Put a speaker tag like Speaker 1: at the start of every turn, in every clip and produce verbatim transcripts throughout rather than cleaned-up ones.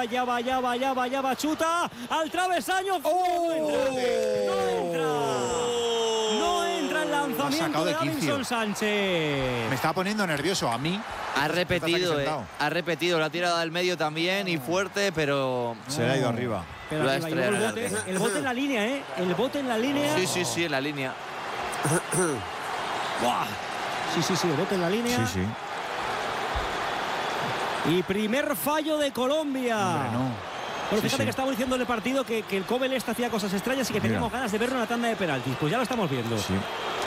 Speaker 1: allá va, allá va, allá va, allá va, chuta al travesaño. ¡Oh! No entra. No entra el lanzamiento de, de Davinson Sánchez.
Speaker 2: Me está poniendo nervioso a mí.
Speaker 3: Ha repetido, eh, ha repetido, la ha tirado al medio también y fuerte, pero
Speaker 4: se le ha ido arriba.
Speaker 1: Pero
Speaker 3: lo
Speaker 1: arriba, el, bote, el bote en la línea, ¿eh? El bote en la línea.
Speaker 3: Sí, sí, sí, en la línea.
Speaker 1: ¡Buah! Sí, sí, sí, el bote en la línea.
Speaker 4: Sí, sí.
Speaker 1: Y primer fallo de Colombia.
Speaker 2: Hombre, no.
Speaker 1: Bueno, fíjate
Speaker 4: sí, sí.
Speaker 1: que estamos diciendo en el partido que, que el Kobel este hacía cosas extrañas y que teníamos Mira. ganas de verlo en la tanda de penaltis. Pues ya lo estamos viendo.
Speaker 4: Sí.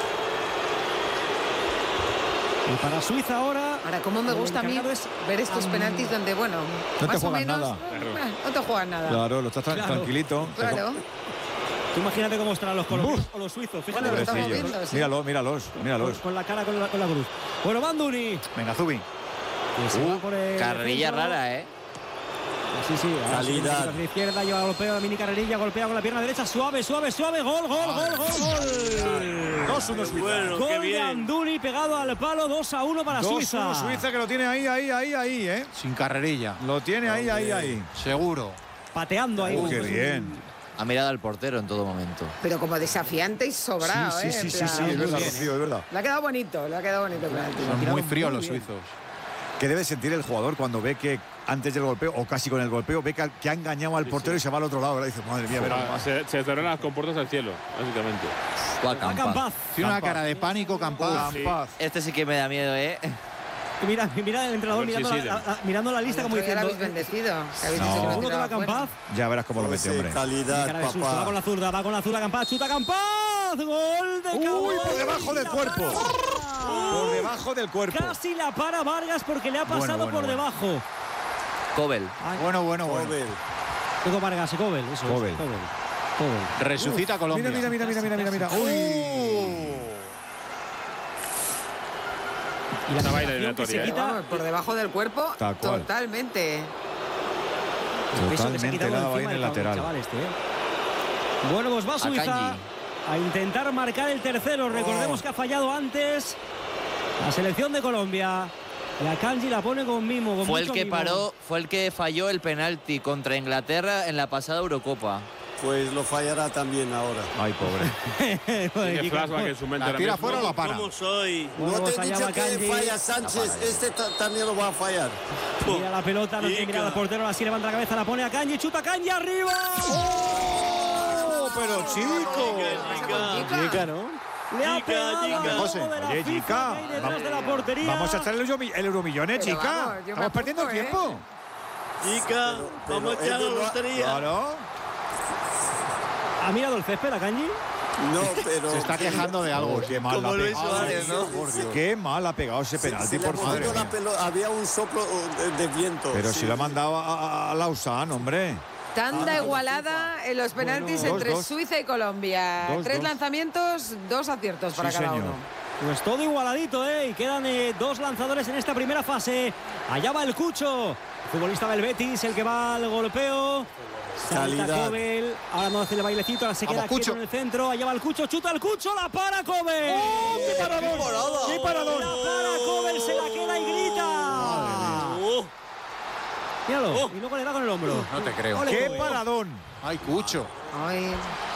Speaker 1: Y para Suiza ahora.
Speaker 5: Ahora, cómo me gusta a mí es ver estos um, penaltis donde, bueno,
Speaker 4: no
Speaker 5: más
Speaker 4: te
Speaker 5: o menos.
Speaker 4: Nada.
Speaker 5: Eh, no te juegan nada.
Speaker 4: Claro, lo estás tra
Speaker 1: claro.
Speaker 4: tranquilito.
Speaker 5: Claro.
Speaker 1: Tú imagínate cómo estarán los colombianos o los suizos. Fíjate
Speaker 5: bueno,
Speaker 1: lo
Speaker 5: lo estamos viendo, sí.
Speaker 4: Míralos, míralos, míralos.
Speaker 1: Con, con la cara, con la, con la cruz. Bueno, Banduni.
Speaker 2: Venga, Zubi.
Speaker 3: Uh, carrerilla rara, ¿eh?
Speaker 1: Sí, sí.
Speaker 6: Calidad.
Speaker 1: A la izquierda, lleva golpeo, la mini carrerilla, golpea con la pierna derecha, suave, suave, suave, gol, gol, gol, gol, gol.
Speaker 4: dos uno Suiza.
Speaker 6: Bueno,
Speaker 1: gol de Anduni pegado al palo, dos a uno para Suiza.
Speaker 4: dos uno Suiza, que lo tiene ahí, ahí, ahí, ahí, ¿eh?
Speaker 2: Sin carrerilla.
Speaker 4: Lo tiene ahí, ahí, ahí.
Speaker 2: Seguro.
Speaker 1: Pateando ahí.
Speaker 4: Uh, qué bien.
Speaker 3: Ha mirado al portero en todo momento.
Speaker 5: Pero como desafiante y sobrado,
Speaker 4: sí,
Speaker 5: ¿eh?
Speaker 4: Sí, sí,
Speaker 5: plan,
Speaker 4: sí, sí, es verdad,
Speaker 1: bien,
Speaker 4: Rocío, es verdad.
Speaker 5: Le ha quedado bonito, le ha quedado bonito el penalti.
Speaker 2: Son muy fríos los
Speaker 1: bien.
Speaker 2: suizos.
Speaker 4: ¿Qué debe sentir el jugador cuando ve que antes del golpeo, o casi con el golpeo, ve que, que ha engañado al portero sí, sí. y se va al otro lado? ¿Verdad? Dice, madre mía, verá.
Speaker 7: Se, se cerraron las compuertas al cielo, básicamente.
Speaker 3: Buah,
Speaker 1: Campaz.
Speaker 2: Tiene una cara de pánico, Campaz.
Speaker 7: Sí.
Speaker 3: Este sí que me da miedo, ¿eh?
Speaker 1: Mira, mira el entrenador
Speaker 7: Sí,
Speaker 1: mirando,
Speaker 7: sí,
Speaker 1: la,
Speaker 7: sí.
Speaker 1: la, la, mirando la lista como
Speaker 5: Ya
Speaker 1: diciendo.
Speaker 5: lo habéis bendecido. Que habéis
Speaker 4: No.
Speaker 5: dicho que lo
Speaker 1: Seguro que va
Speaker 5: tiraba
Speaker 1: Campaz.
Speaker 4: Ya verás cómo lo mete, hombre.
Speaker 6: Calidad,
Speaker 1: Cara de susto, va
Speaker 6: papá.
Speaker 1: con la zurda, va con la zurda Campaz, chuta Campaz, gol de Campaz.
Speaker 4: Uy, por debajo del
Speaker 1: La
Speaker 4: cuerpo.
Speaker 1: para.
Speaker 4: Por debajo del cuerpo.
Speaker 1: Casi la para Vargas porque le ha pasado
Speaker 4: Bueno, bueno,
Speaker 1: por
Speaker 4: bueno.
Speaker 1: debajo.
Speaker 3: Kobel.
Speaker 2: Bueno, bueno, bueno.
Speaker 6: Joder.
Speaker 1: Digo Vargas y Kobel, eso
Speaker 4: Kobel.
Speaker 1: es. Kobel. Kobel.
Speaker 2: Resucita Colombia.
Speaker 4: Mira, mira, mira, mira, mira, mira. Uy.
Speaker 1: Y la
Speaker 7: Una
Speaker 1: combinación
Speaker 7: vaina
Speaker 1: que
Speaker 7: eliminatoria,
Speaker 1: se
Speaker 7: ¿eh?
Speaker 1: quita,
Speaker 5: Vamos, por debajo del cuerpo,
Speaker 4: Tal cual.
Speaker 5: totalmente.
Speaker 1: el peso que se ha
Speaker 4: Totalmente
Speaker 1: quitado
Speaker 4: dado ahí
Speaker 1: encima
Speaker 4: en el
Speaker 1: del
Speaker 4: lateral.
Speaker 1: chaval este, ¿eh? Bueno, pues va Suiza
Speaker 3: Akanji.
Speaker 1: a intentar marcar el tercero. Recordemos que ha fallado antes la selección de Colombia. Y Akanji la pone con mimo. Con
Speaker 3: Fue el
Speaker 1: mucho
Speaker 3: que
Speaker 1: mimo.
Speaker 3: paró, fue el que falló el penalti contra Inglaterra en la pasada Eurocopa.
Speaker 6: Pues lo fallará también ahora.
Speaker 4: Ay, pobre.
Speaker 1: Joder,
Speaker 7: Tiene
Speaker 1: Kika,
Speaker 7: flashback en su mente.
Speaker 2: La
Speaker 7: ahora
Speaker 2: tira
Speaker 7: mismo.
Speaker 2: fuera o la para.
Speaker 6: ¿Cómo soy?
Speaker 1: Bueno,
Speaker 6: no te
Speaker 1: pues
Speaker 6: he
Speaker 1: allá
Speaker 6: dicho
Speaker 1: va
Speaker 6: que
Speaker 1: Kanji.
Speaker 6: falla Sánchez. Este ta- también lo va a fallar.
Speaker 1: Mira la pelota, no tiene
Speaker 6: Kika.
Speaker 1: mirada al portero, la levanta la cabeza, la pone a Kanji, chuta Kanji arriba.
Speaker 4: ¡Oh! Pero chico.
Speaker 5: Chica.
Speaker 4: ¿no?
Speaker 1: Le ha
Speaker 6: Chica,
Speaker 1: pegado
Speaker 6: chica.
Speaker 1: al
Speaker 4: José,
Speaker 1: logo de la
Speaker 4: oye,
Speaker 1: FIFA
Speaker 4: chica,
Speaker 1: que hay detrás
Speaker 4: vamos-
Speaker 1: de la portería.
Speaker 4: Vamos a echar el, Euromi- el Euromillones,
Speaker 5: Pero
Speaker 4: chica.
Speaker 5: vamos, yo me
Speaker 4: Estamos perdiendo
Speaker 5: apunto, ¿eh?
Speaker 4: tiempo.
Speaker 6: Chica, pero vamos a echar la ellos no- lotería.
Speaker 4: Claro.
Speaker 1: ¿Ha mirado el césped a Kanji?
Speaker 6: No, pero.
Speaker 2: Se está quejando de algo.
Speaker 4: Oh, qué mal
Speaker 6: Como
Speaker 4: la ha
Speaker 6: Luis
Speaker 4: pegado.
Speaker 6: Suárez, ¿no?
Speaker 4: Por Dios. Qué mal ha pegado ese
Speaker 6: Se-
Speaker 4: penalti,
Speaker 6: se le
Speaker 4: por
Speaker 6: ha
Speaker 4: favor.
Speaker 6: movido la pelota, había un soplo de, de viento.
Speaker 4: Pero
Speaker 6: sí.
Speaker 4: si lo ha mandado a, a, a Lausanne, hombre.
Speaker 5: Tanda igualada en los penaltis
Speaker 4: Bueno,
Speaker 5: entre
Speaker 4: dos, dos.
Speaker 5: Suiza y Colombia.
Speaker 4: Dos,
Speaker 5: Tres
Speaker 4: dos.
Speaker 5: lanzamientos, dos aciertos para
Speaker 4: Sí,
Speaker 5: cada
Speaker 4: señor.
Speaker 5: uno.
Speaker 1: Pues todo igualadito, ¿eh? Y quedan eh, dos lanzadores en esta primera fase. Allá va el Cucho, futbolista del Betis, el que va al golpeo. Salta
Speaker 6: Calidad.
Speaker 1: Kobel, ahora no hace el bailecito, ahora se queda
Speaker 2: Vamos,
Speaker 1: quieto
Speaker 2: Cucho.
Speaker 1: en el centro. Allá va el Cucho, chuta el Cucho, la para Kobel.
Speaker 4: ¡Oh, qué paradón! ¡Qué paradón!
Speaker 1: La para Kobel, se la queda y grita.
Speaker 6: Oh,
Speaker 1: Míralo,
Speaker 6: Oh.
Speaker 1: y luego le da con el hombro.
Speaker 2: No te creo.
Speaker 1: Ole,
Speaker 4: ¡Qué
Speaker 1: Kobel.
Speaker 4: paradón!
Speaker 2: Ay, Cucho.
Speaker 5: Ay,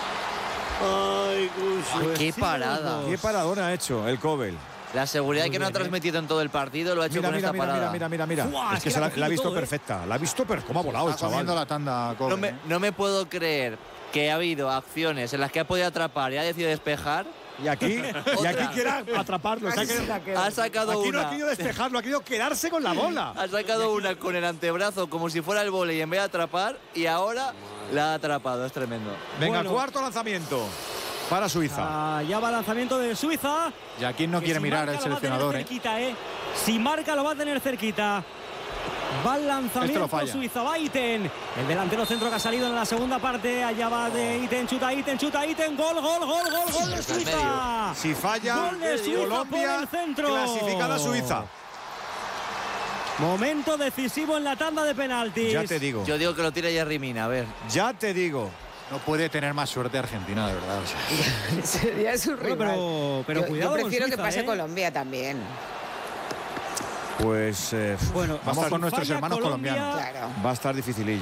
Speaker 6: ay, Cucho.
Speaker 3: Qué
Speaker 1: sí,
Speaker 3: parada.
Speaker 1: los
Speaker 4: ¡Qué paradón ha hecho el Kobel!
Speaker 3: La seguridad
Speaker 1: Muy
Speaker 3: que no ha
Speaker 1: bien, ¿eh?
Speaker 3: transmitido en todo el partido lo ha hecho
Speaker 4: Mira,
Speaker 3: con
Speaker 4: mira,
Speaker 3: esta
Speaker 4: mira,
Speaker 3: parada.
Speaker 4: mira, mira, mira, mira.
Speaker 1: Fuah,
Speaker 4: Es
Speaker 1: es
Speaker 4: que
Speaker 1: que
Speaker 4: se
Speaker 1: la
Speaker 4: la,
Speaker 1: ha
Speaker 4: la ha visto
Speaker 1: cogido todo, ¿eh?
Speaker 4: perfecta. La ha visto, pero cómo ha volado el
Speaker 2: Está comiendo
Speaker 4: chaval.
Speaker 2: la tanda, Kobe.
Speaker 3: No me, no me puedo creer que ha habido acciones en las que ha podido atrapar y ha decidido despejar.
Speaker 4: Y aquí, y aquí quiere atraparlo. O sea que
Speaker 3: Ha sacado
Speaker 4: aquí no ha
Speaker 3: una.
Speaker 4: querido despejarlo, ha querido quedarse con la bola.
Speaker 3: Ha sacado una con el antebrazo como si fuera el vóley en vez de atrapar y ahora la ha atrapado. Es tremendo.
Speaker 4: Venga,
Speaker 1: Bueno.
Speaker 4: cuarto lanzamiento para Suiza.
Speaker 1: Allá va el lanzamiento de Suiza.
Speaker 2: Y aquí no
Speaker 1: Que
Speaker 2: quiere
Speaker 1: si
Speaker 2: mirar
Speaker 1: marca
Speaker 2: el
Speaker 1: lo va a tener
Speaker 2: seleccionador, ¿eh?
Speaker 1: cerquita, ¿eh? Si marca lo va a tener cerquita. Va el
Speaker 2: Esto
Speaker 1: lanzamiento
Speaker 2: lo falla.
Speaker 1: Suiza, va Iten. El delantero centro que ha salido en la segunda parte. Allá va de Iten, chuta Iten, chuta Iten. Gol, gol, gol, gol, gol de Suiza.
Speaker 4: Si falla,
Speaker 1: Gol de Suiza
Speaker 4: Colombia
Speaker 1: por el centro.
Speaker 4: clasificada Suiza.
Speaker 1: Momento decisivo en la tanda de penaltis.
Speaker 4: Ya te digo,
Speaker 3: Yo digo que lo tira Jerry Mina, a ver.
Speaker 4: ya te digo.
Speaker 2: No puede tener más suerte Argentina, de verdad. O sea,
Speaker 5: sería su
Speaker 1: Bueno,
Speaker 5: rival.
Speaker 1: pero, pero
Speaker 5: yo,
Speaker 1: cuidado
Speaker 5: yo
Speaker 1: con
Speaker 5: prefiero
Speaker 1: Suiza,
Speaker 5: que pase
Speaker 1: ¿eh?
Speaker 5: Colombia también.
Speaker 4: Pues eh,
Speaker 1: Bueno,
Speaker 2: vamos
Speaker 1: si
Speaker 2: con nuestros
Speaker 1: falla
Speaker 2: hermanos
Speaker 1: Colombia,
Speaker 2: colombianos.
Speaker 5: Claro.
Speaker 4: va a estar dificilillo.